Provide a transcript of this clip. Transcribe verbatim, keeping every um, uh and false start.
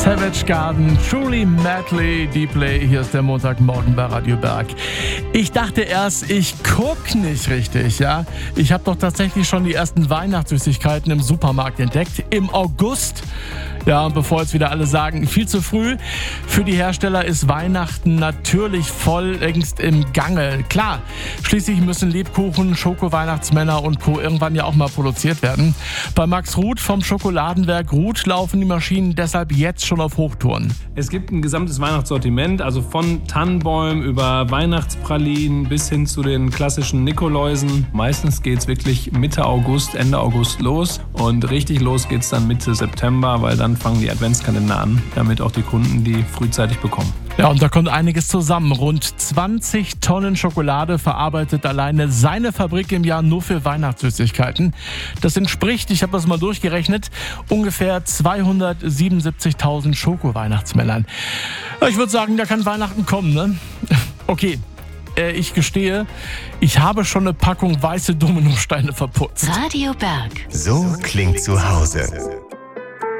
Savage Garden, Truly Madly Deeply. Hier ist der Montagmorgen bei Radio Berg. Ich dachte erst, ich guck nicht richtig, ja. Ich habe doch tatsächlich schon die ersten Weihnachtssüßigkeiten im Supermarkt entdeckt. Im August. Ja, und bevor jetzt wieder alle sagen, viel zu früh, für die Hersteller ist Weihnachten natürlich voll längst im Gange. Klar, schließlich müssen Lebkuchen, Schoko-Weihnachtsmänner und Co. irgendwann ja auch mal produziert werden. Bei Max Ruth vom Schokoladenwerk Ruth laufen die Maschinen deshalb jetzt schon auf Hochtouren. Es gibt ein gesamtes Weihnachtssortiment, also von Tannenbäumen über Weihnachtspralinen bis hin zu den klassischen Nikoläusen. Meistens geht's wirklich Mitte August, Ende August los und richtig los geht's dann Mitte September, weil dann fangen die Adventskalender an, damit auch die Kunden die frühzeitig bekommen. Ja, und da kommt einiges zusammen. Rund zwanzig Tonnen Schokolade verarbeitet alleine seine Fabrik im Jahr nur für Weihnachtssüßigkeiten. Das entspricht, ich habe das mal durchgerechnet, ungefähr zweihundertsiebenundsiebzigtausend Schoko-Weihnachtsmännern. Ich würde sagen, da kann Weihnachten kommen, ne? Okay. Ich gestehe, ich habe schon eine Packung weiße Dominosteine verputzt. Radio Berg. So klingt zu Hause.